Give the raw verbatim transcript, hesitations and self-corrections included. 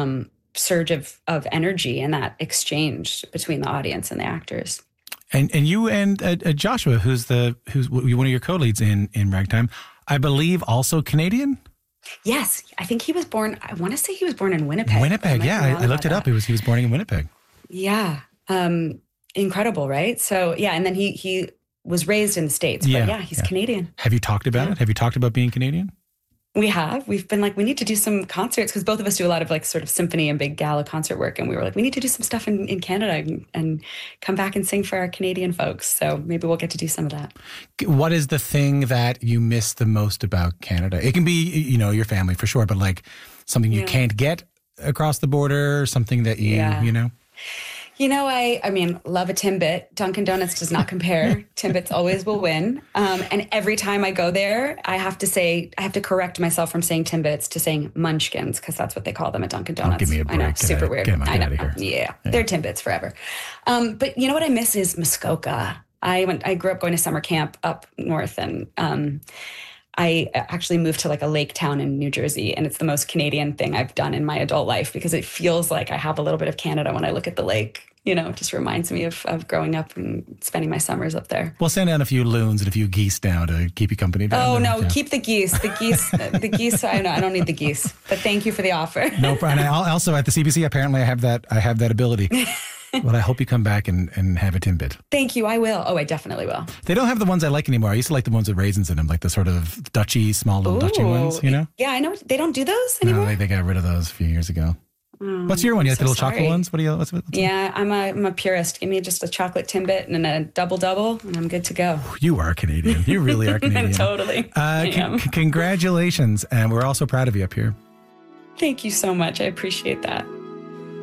um, surge of of energy and that exchange between the audience and the actors. And and you and uh, uh, Joshua, who's the who's one of your co-leads in in Ragtime, I believe also Canadian. Yes, I think he was born. I want to say he was born in Winnipeg. Winnipeg, yeah, I, I looked it up. He was he was born in Winnipeg. Yeah, um, incredible, right? So yeah, and then he he was raised in the States. But yeah, yeah he's yeah. Canadian. Have you talked about yeah. it? Have you talked about being Canadian? We have. We've been like, we need to do some concerts because both of us do a lot of like sort of symphony and big gala concert work. And we were like, we need to do some stuff in, in Canada and, and come back and sing for our Canadian folks. So maybe we'll get to do some of that. What is the thing that you miss the most about Canada? It can be, you know, your family for sure, but like something you yeah. can't get across the border, something that you, yeah. you know? You know, I I mean, love a Timbit. Dunkin' Donuts does not compare. Timbits always will win. Um, and every time I go there, I have to say, I have to correct myself from saying Timbits to saying Munchkins, because that's what they call them at Dunkin' Donuts. Oh, give me a break. I know, get super out, weird. Get, I know. Out of here. Yeah, yeah, they're Timbits forever. Um, but you know what I miss is Muskoka. I went. I grew up going to summer camp up north, and um, I actually moved to like a lake town in New Jersey, and it's the most Canadian thing I've done in my adult life because it feels like I have a little bit of Canada when I look at the lake. You know, it just reminds me of, of growing up and spending my summers up there. We'll send down a few loons and a few geese down to keep you company. Down oh, there. no, yeah. keep the geese. The geese, the geese, I know, I don't need the geese. But thank you for the offer. No problem. And I also at the C B C, apparently I have that I have that ability. Well, I hope you come back and, and have a Timbit. Thank you. I will. Oh, I definitely will. They don't have the ones I like anymore. I used to like the ones with raisins in them, like the sort of Dutchy, small little Dutchy ones, you know? Yeah, I know. They don't do those anymore? No, they, they got rid of those a few years ago. Mm, what's your one? You like so the little sorry. chocolate ones? What do you? What's, what's yeah, I'm a I'm a purist. Give me just a chocolate Timbit and a double double, and I'm good to go. You are Canadian. You really are Canadian. Totally. Uh, c- c- congratulations, and we're all so proud of you up here. Thank you so much. I appreciate that.